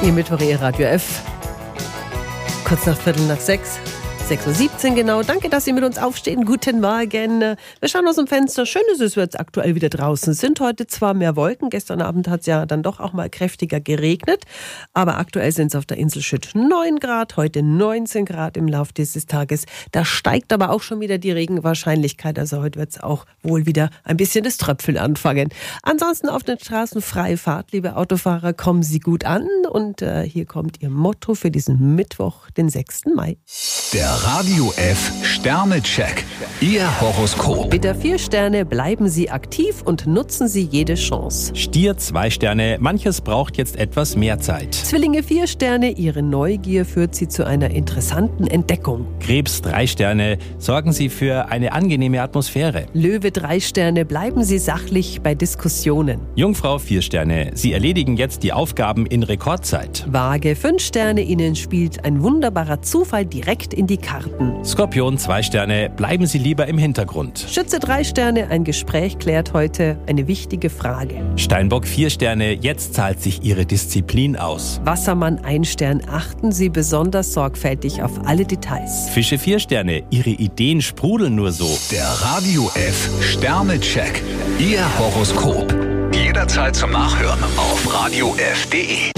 Ihr Mittwoch, Ihr Radio F. Kurz nach 5:45. 6:17 Uhr genau. Danke, dass Sie mit uns aufstehen. Guten Morgen. Wir schauen aus dem Fenster. Schön ist es, jetzt aktuell wieder draußen sind. Heute zwar mehr Wolken. Gestern Abend hat es ja dann doch auch mal kräftiger geregnet. Aber aktuell sind es auf der Insel Schütt 9 Grad. Heute 19 Grad im Laufe dieses Tages. Da steigt aber auch schon wieder die Regenwahrscheinlichkeit. Also heute wird es auch wohl wieder ein bisschen das Tröpfeln anfangen. Ansonsten auf den Straßen freie Fahrt. Liebe Autofahrer, kommen Sie gut an. Und hier kommt Ihr Motto für diesen Mittwoch, den 6. Mai. Der Radio F Sternecheck. Ihr Horoskop. Widder 4 Sterne, bleiben Sie aktiv und nutzen Sie jede Chance. Stier 2 Sterne, manches braucht jetzt etwas mehr Zeit. Zwillinge 4 Sterne, Ihre Neugier führt Sie zu einer interessanten Entdeckung. Krebs 3 Sterne, sorgen Sie für eine angenehme Atmosphäre. Löwe 3 Sterne, bleiben Sie sachlich bei Diskussionen. Jungfrau 4 Sterne, Sie erledigen jetzt die Aufgaben in Rekordzeit. Waage 5 Sterne, Ihnen spielt ein wunderbarer Zufall direkt in die Karten. Skorpion 2 Sterne, bleiben Sie lieber im Hintergrund. Schütze 3 Sterne, ein Gespräch klärt heute eine wichtige Frage. Steinbock 4 Sterne, jetzt zahlt sich Ihre Disziplin aus. Wassermann 1 Stern, achten Sie besonders sorgfältig auf alle Details. Fische 4 Sterne, Ihre Ideen sprudeln nur so. Der Radio F Sternecheck. Ihr Horoskop. Jederzeit zum Nachhören auf radiof.de.